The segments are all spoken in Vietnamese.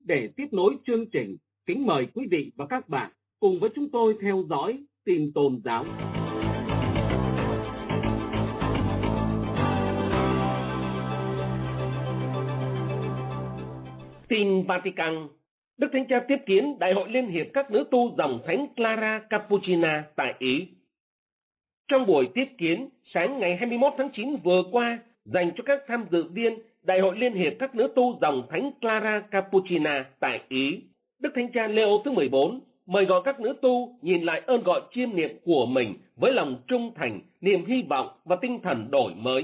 Để tiếp nối chương trình, kính mời quý vị và các bạn cùng với chúng tôi theo dõi tin tôn giáo. Tin Vatican. Đức Thánh Cha tiếp kiến Đại hội Liên hiệp các nữ tu dòng Thánh Clara Cappuccina tại Ý. Trong buổi tiếp kiến sáng ngày 21 tháng 9 vừa qua dành cho các tham dự viên Đại hội Liên hiệp các nữ tu dòng Thánh Clara Cappuccina tại Ý, Đức Thánh Cha Leo thứ 14 mời gọi các nữ tu nhìn lại ơn gọi chiêm niệm của mình với lòng trung thành, niềm hy vọng và tinh thần đổi mới.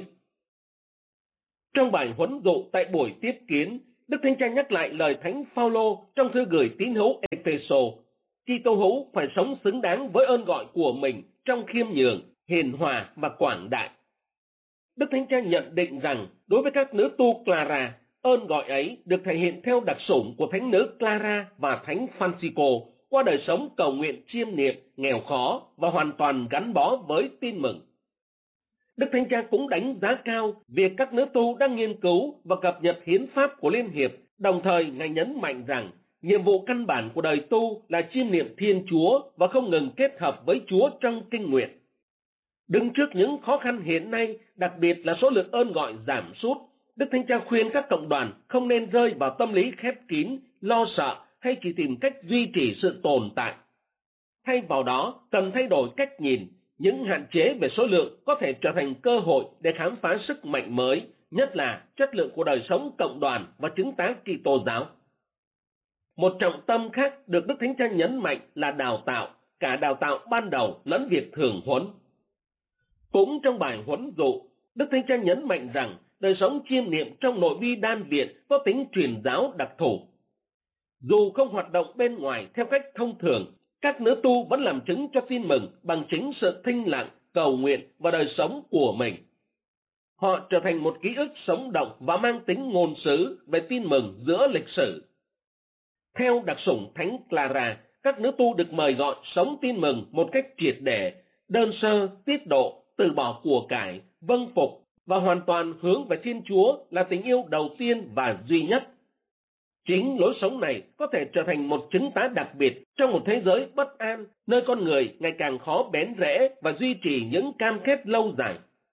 Trong bài huấn dụ tại buổi tiếp kiến, Đức Thánh Cha nhắc lại lời Thánh Phaolô trong thư gửi tín hữu Epheso: Kitô hữu phải sống xứng đáng với ơn gọi của mình trong khiêm nhường, hiền hòa và quảng đại. Đức Thánh Cha nhận định rằng đối với các nữ tu Clara, ơn gọi ấy được thể hiện theo đặc sủng của Thánh nữ Clara và Thánh Francisco qua đời sống cầu nguyện chiêm niệm, nghèo khó và hoàn toàn gắn bó với tin mừng. Đức Thánh Cha cũng đánh giá cao việc các nữ tu đang nghiên cứu và cập nhật hiến pháp của Liên hiệp, đồng thời Ngài nhấn mạnh rằng nhiệm vụ căn bản của đời tu là chiêm niệm Thiên Chúa và không ngừng kết hợp với Chúa trong kinh nguyện. Đứng trước những khó khăn hiện nay, đặc biệt là số lượng ơn gọi giảm sút, Đức Thánh Cha khuyên các cộng đoàn không nên rơi vào tâm lý khép kín, lo sợ hay chỉ tìm cách duy trì sự tồn tại. Thay vào đó, cần thay đổi cách nhìn. Những hạn chế về số lượng có thể trở thành cơ hội để khám phá sức mạnh mới, nhất là chất lượng của đời sống cộng đoàn và chứng tá Kitô giáo. Một trọng tâm khác được Đức Thánh Cha nhấn mạnh là đào tạo, cả đào tạo ban đầu lẫn việc thường huấn. Cũng trong bài huấn dụ, Đức Thánh Cha nhấn mạnh rằng đời sống chiêm niệm trong nội vi đan viện có tính truyền giáo đặc thù. Dù không hoạt động bên ngoài theo cách thông thường, các nữ tu vẫn làm chứng cho tin mừng bằng chính sự thinh lặng, cầu nguyện và đời sống của mình. Họ trở thành một ký ức sống động và mang tính ngôn sứ về tin mừng giữa lịch sử. Theo đặc sủng Thánh Clara, các nữ tu được mời gọi sống tin mừng một cách triệt để, đơn sơ, tiết độ, từ bỏ của cải, vâng phục và hoàn toàn hướng về Thiên Chúa là tình yêu đầu tiên và duy nhất. Chính lối sống này có thể trở thành một chứng tá đặc biệt trong một thế giới bất an, nơi con người ngày càng khó bén rễ và duy trì những cam kết lâu dài.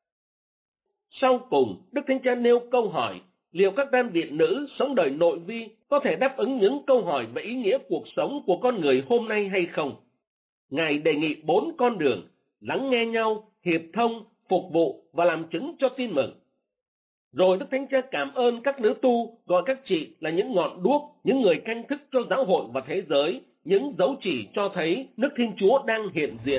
Sau cùng, Đức Thánh Cha nêu câu hỏi, liệu các đan viện nữ sống đời nội vi có thể đáp ứng những câu hỏi về ý nghĩa cuộc sống của con người hôm nay hay không? Ngài đề nghị 4 con đường: lắng nghe nhau, hiệp thông, phục vụ và làm chứng cho tin mừng. Rồi Đức Thánh Cha cảm ơn các nữ tu, gọi các chị là những ngọn đuốc, những người canh thức cho giáo hội và thế giới, những dấu chỉ cho thấy nước Thiên Chúa đang hiện diện.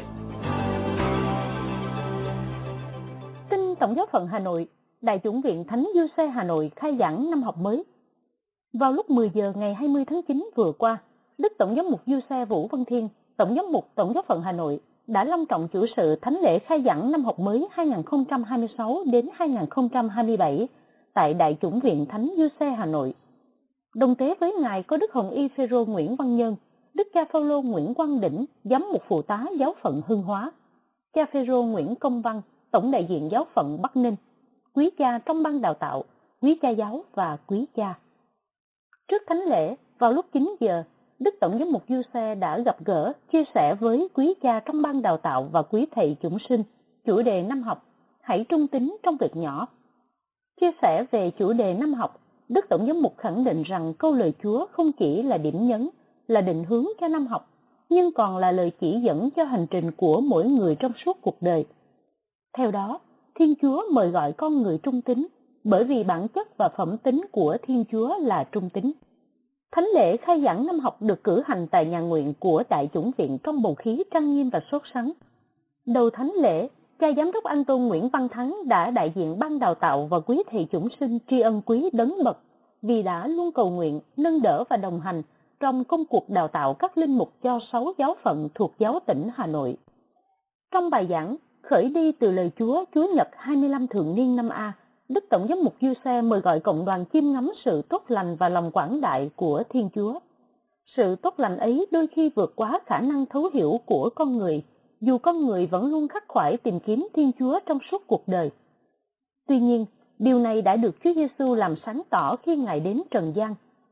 Tin Tổng giáo phận Hà Nội, Đại chủng viện Thánh Giuse Hà Nội khai giảng năm học mới. Vào lúc 10 giờ ngày 20 tháng 9 vừa qua, Đức Tổng giám mục Giuse Vũ Văn Thiên, Tổng giám mục Tổng giáo phận Hà Nội đã long trọng chủ sự thánh lễ khai giảng năm học mới 2026 đến 2027 tại Đại chủng viện Thánh Giuse Hà Nội. Đồng tế với Ngài có Đức Hồng Y Phêrô Nguyễn Văn Nhân, Đức cha Phaolô Nguyễn Quang Đỉnh, giám mục phụ tá giáo phận Hưng Hóa, cha Phêrô Nguyễn Công Văn, tổng đại diện giáo phận Bắc Ninh, quý cha trong ban đào tạo, quý cha giáo và quý cha. Trước thánh lễ, vào lúc 9 giờ, Đức Tổng giám mục Giuse đã gặp gỡ, chia sẻ với quý cha trong ban đào tạo và quý thầy chúng sinh chủ đề năm học Hãy trung tín trong việc nhỏ. Chia sẻ về chủ đề năm học, Đức Tổng giám mục khẳng định rằng câu lời Chúa không chỉ là điểm nhấn, là định hướng cho năm học, nhưng còn là lời chỉ dẫn cho hành trình của mỗi người trong suốt cuộc đời. Theo đó, Thiên Chúa mời gọi con người trung tín, bởi vì bản chất và phẩm tính của Thiên Chúa là trung tín. Thánh lễ khai giảng năm học được cử hành tại nhà nguyện của Đại chủng viện trong bầu khí trang nghiêm và sốt sắng. Đầu thánh lễ, cha giám đốc An Tôn Nguyễn Văn Thắng đã đại diện ban đào tạo và quý thầy chúng sinh tri ân quý đấng bậc vì đã luôn cầu nguyện, nâng đỡ và đồng hành trong công cuộc đào tạo các linh mục cho 6 giáo phận thuộc giáo tỉnh Hà Nội. Trong bài giảng khởi đi từ lời Chúa Chúa Nhật 25 thường niên năm A, Đức Tổng giám mục Giuse mời gọi cộng đoàn chiêm ngắm sự tốt lành và lòng quảng đại của Thiên Chúa. Sự tốt lành ấy đôi khi vượt quá khả năng thấu hiểu của con người, dù con người vẫn luôn khắc khoải tìm kiếm Thiên Chúa trong suốt cuộc đời. Tuy nhiên, điều này đã được Chúa Giêsu làm sáng tỏ khi Ngài đến trần gian.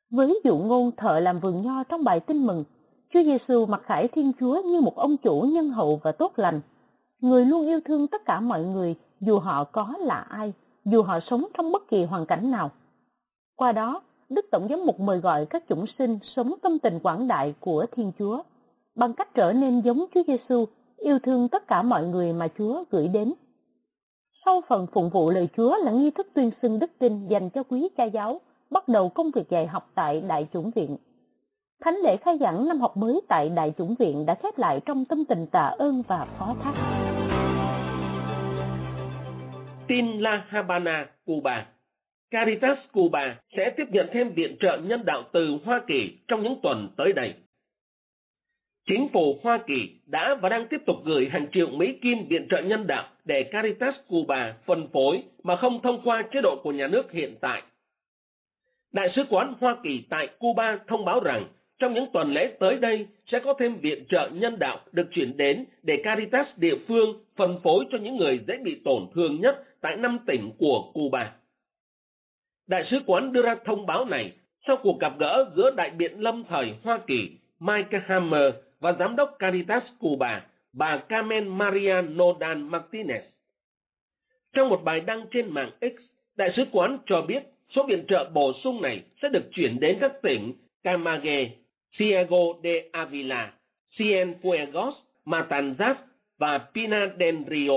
Với dụ ngôn thợ làm vườn nho trong bài tin mừng, Chúa Giêsu mặc khải Thiên Chúa như một ông chủ nhân hậu và tốt lành, người luôn yêu thương tất cả mọi người dù họ có là ai, dù họ sống trong bất kỳ hoàn cảnh nào. Qua đó, Đức Tổng giám mục mời gọi các chủng sinh sống tâm tình quảng đại của Thiên Chúa, bằng cách trở nên giống Chúa Giêsu, yêu thương tất cả mọi người mà Chúa gửi đến. Sau phần phụng vụ lời Chúa là nghi thức tuyên xưng đức tin dành cho quý cha giáo, bắt đầu công việc dạy học tại Đại chủng viện. Thánh lễ khai giảng năm học mới tại Đại chủng viện đã khép lại trong tâm tình tạ ơn và phó thác. Tin La Habana, Cuba. Caritas Cuba sẽ tiếp nhận thêm viện trợ nhân đạo từ Hoa Kỳ trong những tuần tới đây. Chính phủ Hoa Kỳ đã và đang tiếp tục gửi hàng triệu Mỹ Kim viện trợ nhân đạo để Caritas Cuba phân phối mà không thông qua chế độ của nhà nước hiện tại. Đại sứ quán Hoa Kỳ tại Cuba thông báo rằng trong những tuần lễ tới đây sẽ có thêm viện trợ nhân đạo được chuyển đến để Caritas địa phương phân phối cho những người dễ bị tổn thương nhất tại 5 tỉnh của Cuba. Đại sứ quán đưa ra thông báo này sau cuộc gặp gỡ giữa đại biện lâm thời Hoa Kỳ Mike Hammer và giám đốc Caritas Cuba, bà Carmen Maria Nodan Martinez. Trong một bài đăng trên mạng X, đại sứ quán cho biết số viện trợ bổ sung này sẽ được chuyển đến các tỉnh Camagüey, Ciego de Ávila, Cienfuegos, Matanzas và Pinar del Río.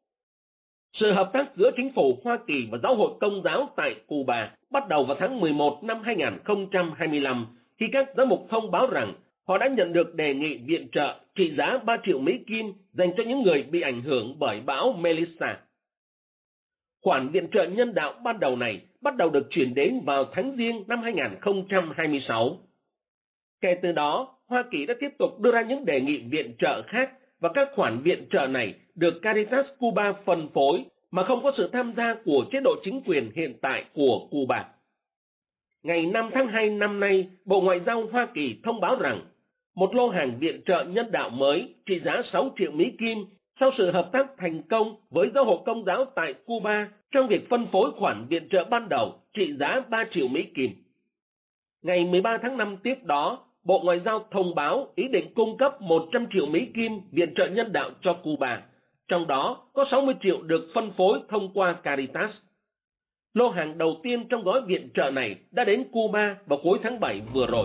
Sự hợp tác giữa chính phủ Hoa Kỳ và Giáo hội Công giáo tại Cuba bắt đầu vào tháng 11 năm 2025 khi các giám mục thông báo rằng họ đã nhận được đề nghị viện trợ trị giá 3 triệu Mỹ Kim dành cho những người bị ảnh hưởng bởi bão Melissa. Khoản viện trợ nhân đạo ban đầu này bắt đầu được chuyển đến vào tháng Giêng năm 2026. Kể từ đó, Hoa Kỳ đã tiếp tục đưa ra những đề nghị viện trợ khác và các khoản viện trợ này được Caritas Cuba phân phối mà không có sự tham gia của chế độ chính quyền hiện tại của Cuba. Ngày 5 tháng 2 năm nay, Bộ Ngoại giao Hoa Kỳ thông báo rằng một lô hàng viện trợ nhân đạo mới trị giá 6 triệu Mỹ Kim sau sự hợp tác thành công với Giáo hội Công giáo tại Cuba trong việc phân phối khoản viện trợ ban đầu trị giá 3 triệu Mỹ Kim. Ngày 13 tháng 5 tiếp đó, Bộ Ngoại giao thông báo ý định cung cấp 100 triệu Mỹ Kim viện trợ nhân đạo cho Cuba, trong đó có 60 triệu được phân phối thông qua Caritas. Lô hàng đầu tiên trong gói viện trợ này đã đến Cuba vào cuối tháng 7 vừa rồi.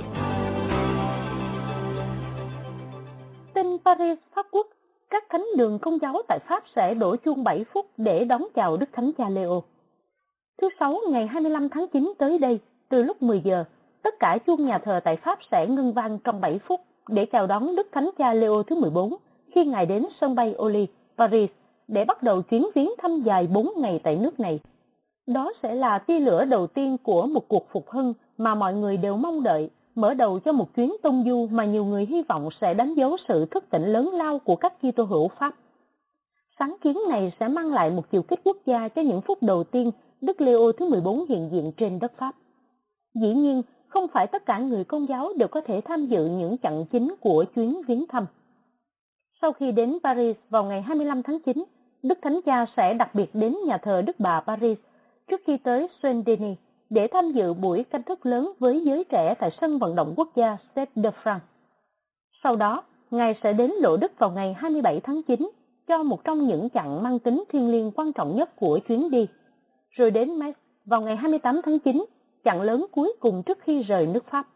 Tin Paris, Pháp Quốc, các thánh đường Công giáo tại Pháp sẽ đổ chuông 7 phút để đón chào Đức Thánh Cha Leo. Thứ Sáu ngày 25 tháng 9 tới đây, từ lúc 10 giờ, tất cả chuông nhà thờ tại Pháp sẽ ngưng vang trong 7 phút để chào đón Đức Thánh Cha Leo thứ 14 khi Ngài đến sân bay Orly, Paris để bắt đầu chuyến viếng thăm dài 4 ngày tại nước này. Đó sẽ là tia lửa đầu tiên của một cuộc phục hưng mà mọi người đều mong đợi, mở đầu cho một chuyến tông du mà nhiều người hy vọng sẽ đánh dấu sự thức tỉnh lớn lao của các Kitô hữu Pháp. Sáng kiến này sẽ mang lại một chiều kích quốc gia cho những phút đầu tiên Đức Leo thứ 14 hiện diện trên đất Pháp. Dĩ nhiên, không phải tất cả người Công giáo đều có thể tham dự những chặng chính của chuyến viếng thăm. Sau khi đến Paris vào ngày 25 tháng 9, Đức Thánh Cha sẽ đặc biệt đến nhà thờ Đức Bà Paris trước khi tới Saint-Denis để tham dự buổi canh thức lớn với giới trẻ tại sân vận động quốc gia Stade de France. Sau đó, Ngài sẽ đến Lộ Đức vào ngày 27 tháng 9 cho một trong những chặng mang tính thiêng liêng quan trọng nhất của chuyến đi, rồi đến Metz vào ngày 28 tháng 9, chặng lớn cuối cùng trước khi rời nước Pháp.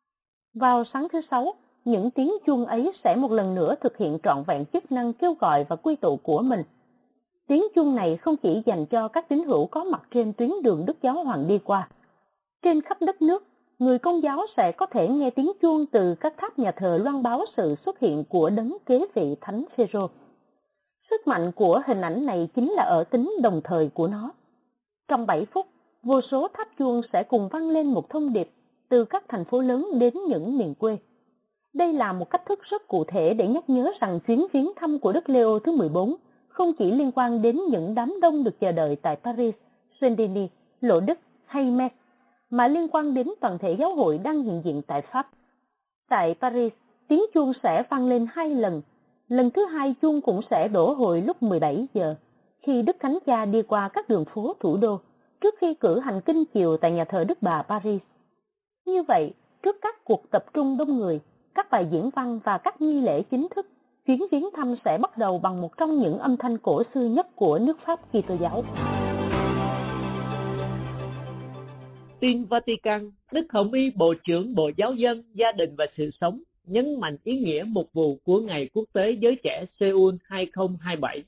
Vào sáng thứ Sáu, những tiếng chuông ấy sẽ một lần nữa thực hiện trọn vẹn chức năng kêu gọi và quy tụ của mình. Tiếng chuông này không chỉ dành cho các tín hữu có mặt trên tuyến đường Đức Giáo Hoàng đi qua. Trên khắp đất nước, người Công giáo sẽ có thể nghe tiếng chuông từ các tháp nhà thờ loan báo sự xuất hiện của đấng kế vị Thánh Phêrô. Sức mạnh của hình ảnh này chính là ở tính đồng thời của nó. Trong 7 phút, vô số tháp chuông sẽ cùng vang lên một thông điệp từ các thành phố lớn đến những miền quê. Đây là một cách thức rất cụ thể để nhắc nhớ rằng chuyến viếng thăm của Đức Leo thứ 14 không chỉ liên quan đến những đám đông được chờ đợi tại Paris, Saint-Denis, Lộ Đức hay Metz, mà liên quan đến toàn thể giáo hội đang hiện diện tại Pháp. Tại Paris, tiếng chuông sẽ vang lên 2 lần. Lần thứ 2 chuông cũng sẽ đổ hồi lúc 17 giờ, khi Đức Thánh Cha đi qua các đường phố thủ đô, trước khi cử hành kinh chiều tại nhà thờ Đức Bà Paris. Như vậy, trước các cuộc tập trung đông người, các bài diễn văn và các nghi lễ chính thức, chuyến viếng thăm sẽ bắt đầu bằng một trong những âm thanh cổ xưa nhất của nước Pháp Kitô giáo. Tin Vatican, Đức Hồng Y Bộ trưởng Bộ Giáo dân, Gia đình và Sự sống nhấn mạnh ý nghĩa mục vụ của Ngày Quốc tế Giới trẻ Seoul 2027.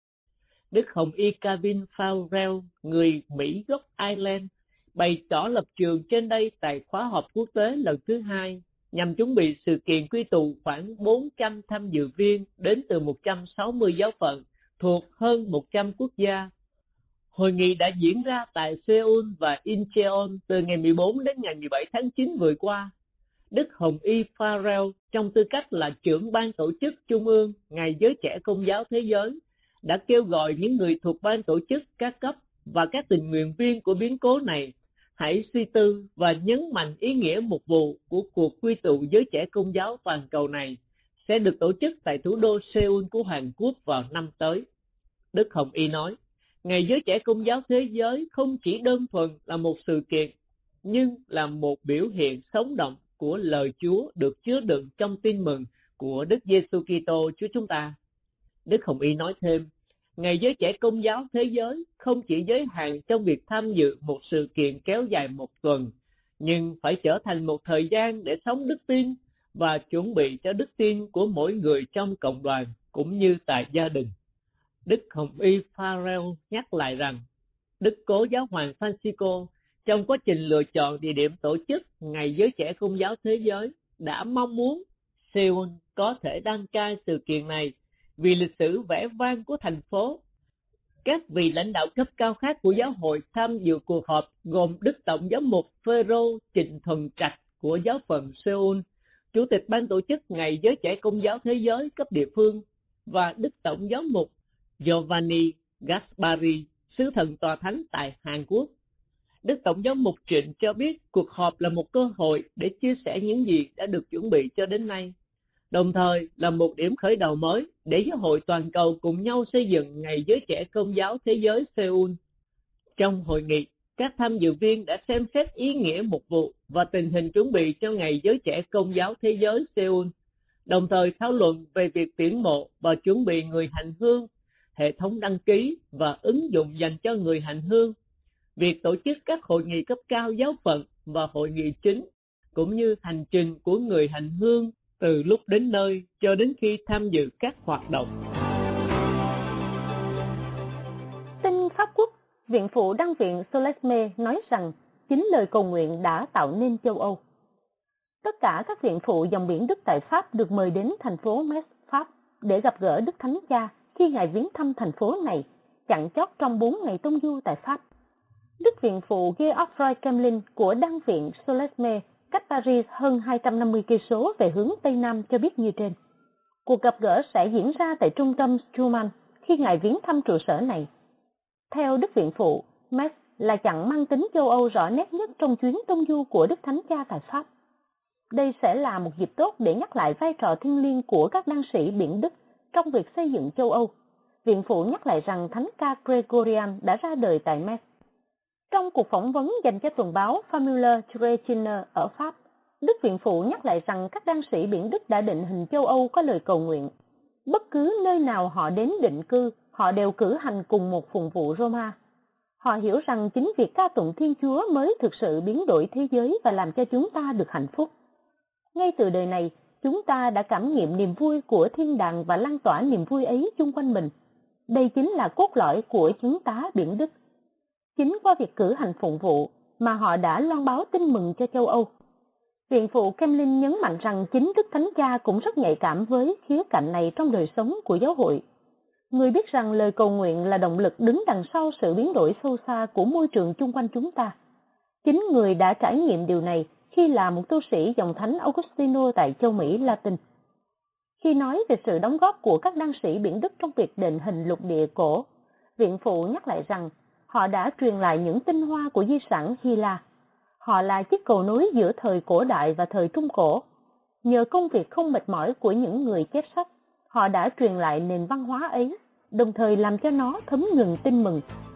Đức Hồng Y Calvin Farrell, người Mỹ gốc Ireland, bày tỏ lập trường trên đây tại khóa họp quốc tế lần thứ 2 nhằm chuẩn bị sự kiện quy tụ khoảng 400 tham dự viên đến từ 160 giáo phận thuộc hơn 100 quốc gia. Hội nghị đã diễn ra tại Seoul và Incheon từ ngày 14 đến ngày 17 tháng 9 vừa qua. Đức Hồng Y Farrell, trong tư cách là trưởng ban tổ chức Trung ương Ngày Giới Trẻ Công giáo Thế giới, đã kêu gọi những người thuộc ban tổ chức các cấp và các tình nguyện viên của biến cố này hãy suy tư và nhấn mạnh ý nghĩa mục vụ của cuộc quy tụ giới trẻ Công giáo toàn cầu này sẽ được tổ chức tại thủ đô Seoul của Hàn Quốc vào năm tới. Đức Hồng Y nói, Ngày Giới Trẻ Công giáo Thế giới không chỉ đơn thuần là một sự kiện, nhưng là một biểu hiện sống động của lời Chúa được chứa đựng trong tin mừng của Đức Giêsu Kitô Chúa chúng ta. Đức Hồng Y nói thêm, Ngày Giới Trẻ Công giáo Thế giới không chỉ giới hạn trong việc tham dự một sự kiện kéo dài một tuần, nhưng phải trở thành một thời gian để sống đức tin và chuẩn bị cho đức tin của mỗi người trong cộng đoàn cũng như tại gia đình. Đức Hồng Y Farrell nhắc lại rằng, Đức Cố Giáo hoàng Francisco trong quá trình lựa chọn địa điểm tổ chức Ngày Giới Trẻ Công giáo Thế giới đã mong muốn Seoul có thể đăng cai sự kiện này vì lịch sử vẻ vang của thành phố. Các vị lãnh đạo cấp cao khác của giáo hội tham dự cuộc họp gồm Đức Tổng giám mục Phêrô Trịnh Thuần Trạch của giáo phận Seoul, Chủ tịch ban tổ chức Ngày Giới Trẻ Công giáo Thế giới cấp địa phương, và Đức Tổng giám mục Giovanni Gaspari, sứ thần tòa thánh tại Hàn Quốc. Đức Tổng giám mục Trịnh cho biết cuộc họp là một cơ hội để chia sẻ những gì đã được chuẩn bị cho đến nay, đồng thời là một điểm khởi đầu mới để giáo hội toàn cầu cùng nhau xây dựng Ngày Giới Trẻ Công giáo Thế giới Seoul. Trong hội nghị, các tham dự viên đã xem xét ý nghĩa mục vụ và tình hình chuẩn bị cho Ngày Giới Trẻ Công giáo Thế giới Seoul, đồng thời thảo luận về việc tuyển mộ và chuẩn bị người hành hương, hệ thống đăng ký và ứng dụng dành cho người hành hương, việc tổ chức các hội nghị cấp cao giáo phận và hội nghị chính, cũng như hành trình của người hành hương từ lúc đến nơi cho đến khi tham dự các hoạt động. Tin Pháp Quốc, Viện phụ Đăng viện Solesme nói rằng chính lời cầu nguyện đã tạo nên châu Âu. Tất cả các viện phụ dòng biển Đức tại Pháp được mời đến thành phố Metz, Pháp để gặp gỡ Đức Thánh Cha khi Ngài viếng thăm thành phố này, chặn chót trong 4 ngày tông du tại Pháp. Đức viện phụ Geoffroy Kemlin của Đăng viện Solesme cách Paris hơn 250 cây số về hướng Tây Nam cho biết như trên. Cuộc gặp gỡ sẽ diễn ra tại trung tâm Schumann khi Ngài viếng thăm trụ sở này. Theo Đức viện phụ, Metz là chặng mang tính châu Âu rõ nét nhất trong chuyến tông du của Đức Thánh Cha tại Pháp. Đây sẽ là một dịp tốt để nhắc lại vai trò thiêng liêng của các đăng sĩ biển Đức trong việc xây dựng châu Âu. Viện phụ nhắc lại rằng Thánh ca Gregorian đã ra đời tại Metz. Trong cuộc phỏng vấn dành cho tuần báo Famille Chrétienne ở Pháp, Đức viện phụ nhắc lại rằng các đăng sĩ biển Đức đã định hình châu Âu có lời cầu nguyện. Bất cứ nơi nào họ đến định cư, họ đều cử hành cùng một phụng vụ Roma. Họ hiểu rằng chính việc ca tụng Thiên Chúa mới thực sự biến đổi thế giới và làm cho chúng ta được hạnh phúc. Ngay từ đời này, chúng ta đã cảm nghiệm niềm vui của thiên đàng và lan tỏa niềm vui ấy chung quanh mình. Đây chính là cốt lõi của chúng ta biển Đức. Chính qua việc cử hành phụng vụ mà họ đã loan báo tin mừng cho châu Âu. Viện phụ Kemlin nhấn mạnh rằng chính Đức Thánh Cha cũng rất nhạy cảm với khía cạnh này trong đời sống của giáo hội. Người biết rằng lời cầu nguyện là động lực đứng đằng sau sự biến đổi sâu xa của môi trường chung quanh chúng ta. Chính người đã trải nghiệm điều này khi là một tu sĩ dòng thánh Augustino tại châu Mỹ Latin. Khi nói về sự đóng góp của các đăng sĩ biển Đức trong việc định hình lục địa cổ, viện phụ nhắc lại rằng họ đã truyền lại những tinh hoa của di sản Hy La. Họ là chiếc cầu nối giữa thời cổ đại và thời trung cổ. Nhờ công việc không mệt mỏi của những người chép sách, họ đã truyền lại nền văn hóa ấy, đồng thời làm cho nó thấm nhuần tin mừng